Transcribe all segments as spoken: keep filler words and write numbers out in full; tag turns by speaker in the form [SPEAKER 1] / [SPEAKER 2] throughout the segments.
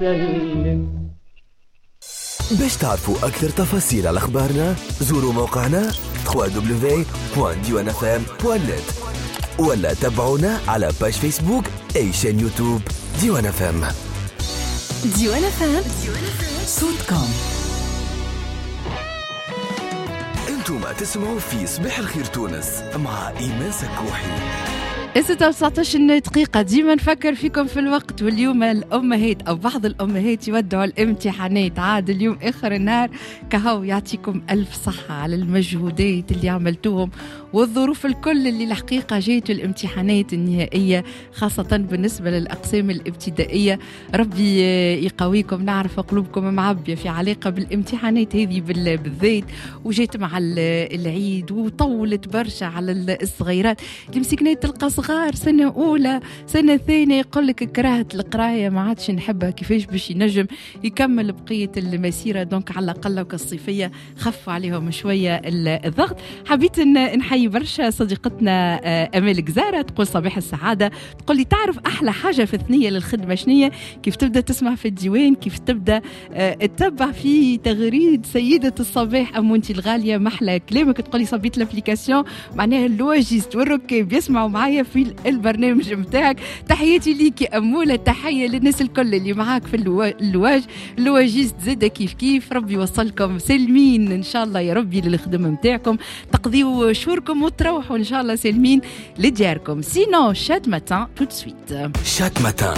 [SPEAKER 1] سلم.
[SPEAKER 2] باش تعرفوا أكثر تفاصيل على أخبارنا زوروا موقعنا دبليو دبليو دبليو دوت ديوان اف ام دوت نت ولا تابعونا على باج فيسبوك أي شان يوتيوب ديوان اف ام.
[SPEAKER 3] ديوان اف ام صوتكم.
[SPEAKER 2] انتم تسمعوا في صباح الخير تونس مع إيمان سكوحي.
[SPEAKER 4] ستة وتسعطاش دقيقة. ديما نفكر فيكم في الوقت، واليوم الأمهات أو بعض الأمهات يودعوا الامتحانات. عاد اليوم آخر النهار كهو. يعطيكم ألف صحة على المجهودات اللي عملتوهم والظروف الكل اللي الحقيقة جيت الامتحانات النهائية، خاصة بالنسبة للأقسام الابتدائية. ربي يقويكم. نعرف قلوبكم معبية في علاقة بالامتحانات هذه بالذات، وجيت مع العيد وطولت برشا على الصغيرات اللي مسكنات تلقى صغار سنة أولى سنة ثانية يقول لك كرهت القراية ما عادش نحبها، كيفاش باش ينجم يكمل بقية المسيرة. دونك على الأقل كالصيفية خفوا عليهم شوية الضغط. حبيت أن نحيي برشا صديقتنا أمال جزارة، تقول صباح السعادة، تقول لي تعرف أحلى حاجة في الثنية للخدمة شنية؟ كيف تبدأ تسمع في الديوان، كيف تبدأ تتبع في تغريد سيدة الصباح أمونتي الغالية، محلى كلامك. تقول لي صبيت الابليكاسيون معناها اللواجيست والركاب يسمعوا معايا في البرنامج متاعك. تحياتي ليكي أمولة، تحية للناس الكل اللي معاك في اللواج اللواجيست زادة كيف كيف. ربي يوصلكم سلمين إن شاء الله يا ربي للخدمة متاعكم، تقضيوا شهوركم وتروحوا إن شاء الله سلمين لدياركم. سينو شات ماتان تو سويت.
[SPEAKER 2] شات ماتان.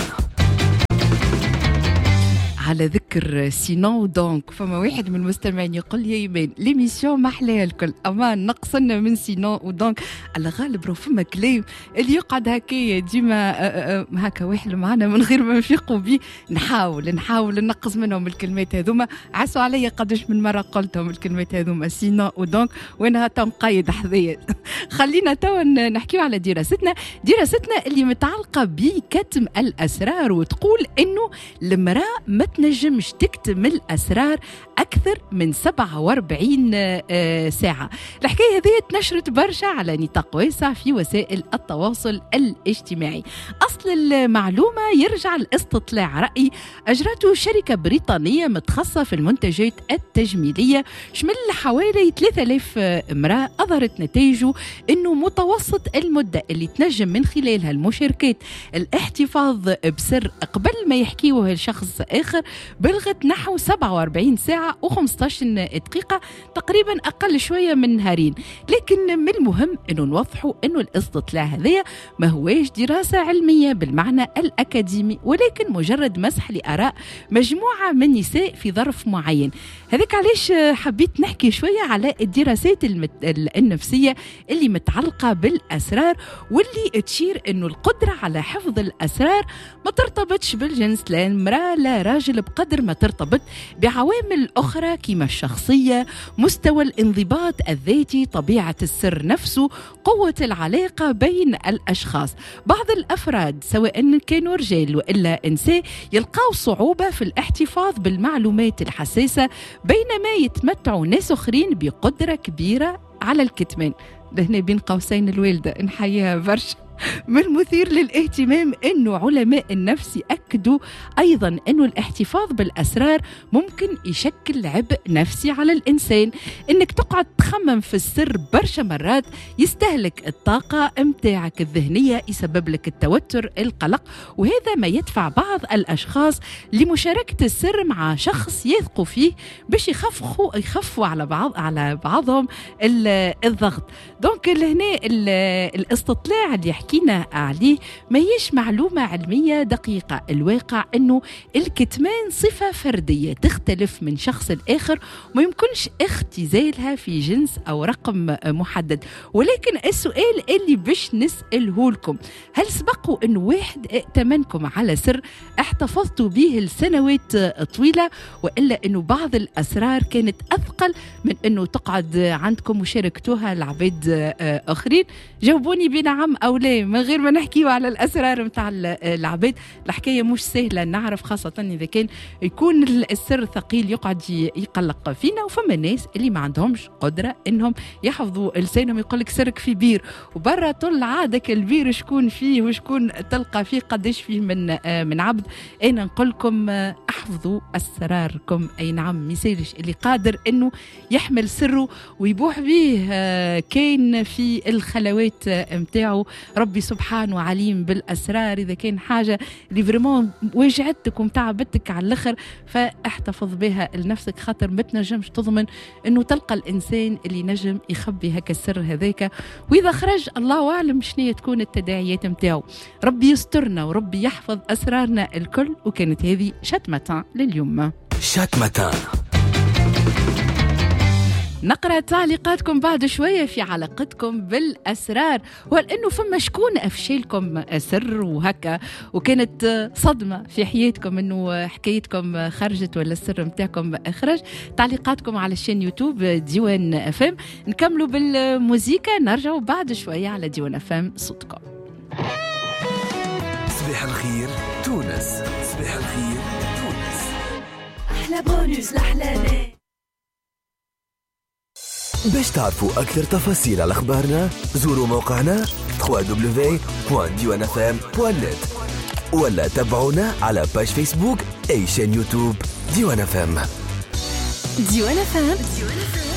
[SPEAKER 4] على ذكر سينو دونك، فما واحد من المستمعين يقول لي يا ايمان ليميسيون ما حلاها الكل، امان نقصنا من سينو ودونك على غالب رو فما كلام اللي يقعد هكايا ديما هكا واحد معنا من غير ما نفيقوا بيه. نحاول نحاول ننقص منهم الكلمات هذوما. عسوا عليا قداش من مره قلتهم الكلمات هذوما سينو ودونك، وانا تو مقيد حذايا. خلينا تو نحكيو على دراستنا دراستنا اللي متعلقه بكتم الاسرار، وتقول انه المراه ما تنجمش تكتم الأسرار أكثر من سبعة وأربعين ساعة. الحكاية هذه تنشرت برشا على نطاق واسع في وسائل التواصل الاجتماعي. أصل المعلومة يرجع لاستطلاع رأي أجرته شركة بريطانية متخصصة في المنتجات التجميلية، شمل حوالي ثلاثة آلاف امرأة. أظهرت نتائجه أنه متوسط المدة اللي تنجم من خلالها المشاركات الاحتفاظ بسر قبل ما يحكيوه الشخص آخر بلغت نحو سبعة وأربعين ساعة وخمسة عشر دقيقة، تقريبا أقل شوية من نهارين. لكن من المهم أنه نوضحوا أنه الاستطلاع هذا ما هواش دراسة علمية بالمعنى الأكاديمي، ولكن مجرد مسح لآراء مجموعة من النساء في ظرف معين. هذيك علاش حبيت نحكي شوية على الدراسات المت... النفسية اللي متعلقة بالأسرار، واللي تشير أنه القدرة على حفظ الأسرار ما ترتبطش بالجنس، لا امرأة لا راجل، بقدر ما ترتبط بعوامل أخرى كما الشخصية، مستوى الانضباط الذاتي، طبيعة السر نفسه، قوة العلاقة بين الأشخاص. بعض الأفراد سواء كانوا رجال وإلا إنساء يلقاو صعوبة في الاحتفاظ بالمعلومات الحساسة، بينما يتمتعوا ناس أخرين بقدرة كبيرة على الكتمان. لهنا بين قوسين الوالدة نحييها برشا. من المثير للاهتمام أنه علماء النفس أكدوا أيضا أنه الاحتفاظ بالأسرار ممكن يشكل عبء نفسي على الإنسان. أنك تقعد تخمم في السر برشا مرات يستهلك الطاقة متاعك الذهنية، يسبب لك التوتر القلق، وهذا ما يدفع بعض الأشخاص لمشاركة السر مع شخص يثقوا فيه باش يخفوا يخفوا على بعض على بعضهم الضغط. دونك لهنا الاستطلاع اللي حكينا عليه ما هيش معلومة علمية دقيقة. الواقع أنه الكتمان صفة فردية تختلف من شخص الآخر، وما يمكنش اختزالها في جنس أو رقم محدد. ولكن السؤال اللي باش نسأله لكم، هل سبقوا أنه واحد ائتمنكم على سر احتفظتوا به لسنوات طويلة، وإلا أنه بعض الأسرار كانت أثقل من أنه تقعد عندكم وشاركتوها لعباد آخرين؟ جاوبوني بنعم أو لا، من غير ما نحكيوا على الأسرار متاع العباد. الحكاية مش سهلة نعرف، خاصة إذا كان يكون السر ثقيل يقعد يقلق فينا. وفما ناس اللي ما عندهمش قدرة إنهم يحفظوا لسانهم، يقولك سرك في بير وبرا طل عادك البير شكون فيه وشكون تلقى فيه قديش فيه من من عبد. أنا نقولكم احفظوا أسراركم. أي نعم، ميسالش اللي قادر أنه يحمل سره ويبوح به كاين في الخلوات متاعه. ربي سبحانه عليم بالأسرار. إذا كان حاجة اللي فريمون وجعتك ومتعبتك على الآخر فاحتفظ بها لنفسك، خاطر ما تنجمش تضمن أنه تلقى الإنسان اللي نجم يخبي هكا السر هذاك، وإذا خرج الله أعلم شنية تكون التداعيات متاعه. ربي يسترنا وربي يحفظ أسرارنا الكل. وكانت هذه شتمتان لليوم.
[SPEAKER 2] شتمتان.
[SPEAKER 4] نقرأ تعليقاتكم بعد شوية في علاقتكم بالأسرار، وهل إنه فما شكون أفشلكم سر وهكا وكانت صدمة في حياتكم إنه حكايتكم خرجت ولا السر متاعكم خرج. تعليقاتكم على الشين يوتيوب ديوان اف ام. نكملوا بالموسيقى، نرجعوا بعد شوية على ديوان اف ام صوتكم.
[SPEAKER 2] صباح الخير تونس، صباح الخير تونس.
[SPEAKER 3] أحلى بونus لحلالي.
[SPEAKER 2] باش تعرفوا أكثر تفاصيل على أخبارنا زوروا موقعنا دبليو دبليو دبليو دوت ديوان اف ام دوت نت ولا تابعونا على باج فيسبوك أي شان يوتيوب ديوان اف ام.
[SPEAKER 3] ديوان اف ام